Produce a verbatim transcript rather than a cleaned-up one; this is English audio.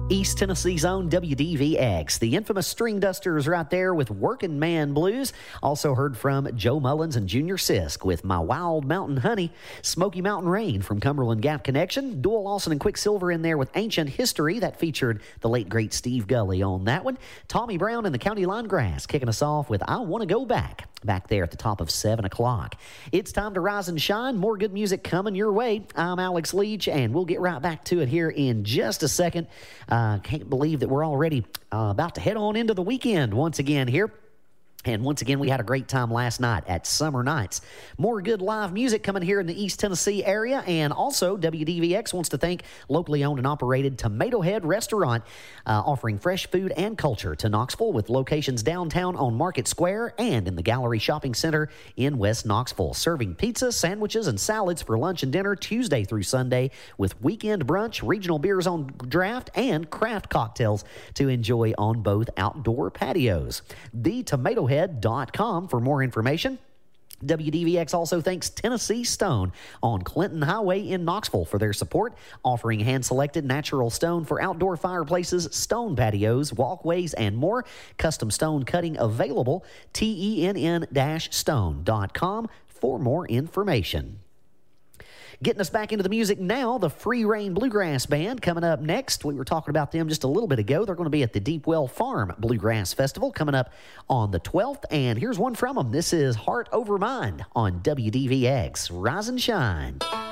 East Tennessee's own W D V X. The infamous String Dusters right there with Working Man Blues. Also heard from Joe Mullins and Junior Sisk with My Wild Mountain Honey. Smoky Mountain Rain from Cumberland Gap Connection. Dual Lawson and Quicksilver in there with Ancient History. That featured the late, great Steve Gully on that one. Tommy Brown and the County Line Grass kicking us off with I Want to Go Back. Back there at the top of seven o'clock. It's time to rise and shine. More good music coming your way. I'm Alex Leach, and we'll get right back to it here in just a second. Uh, can't believe that we're already uh, about to head on into the weekend once again here. And once again, we had a great time last night at Summer Nights. More good live music coming here in the East Tennessee area. And also, W D V X wants to thank locally owned and operated Tomato Head Restaurant, uh, offering fresh food and culture to Knoxville with locations downtown on Market Square and in the Gallery Shopping Center in West Knoxville. Serving pizza, sandwiches, and salads for lunch and dinner Tuesday through Sunday with weekend brunch, regional beers on draft, and craft cocktails to enjoy on both outdoor patios. The Tomato Head dot com for more information. W D V X also thanks Tennessee Stone on Clinton Highway in Knoxville for their support, offering hand-selected natural stone for outdoor fireplaces, stone patios, walkways, and more. Custom stone cutting available. T E N N stone dot com for more information. Getting us back into the music now, the Free Reign Bluegrass Band coming up next. We were talking about them just a little bit ago. They're going to be at the Deepwell Farm Bluegrass Festival coming up on the twelfth. And here's one from them. This is Heart Over Mind on W D V X. Rise and shine.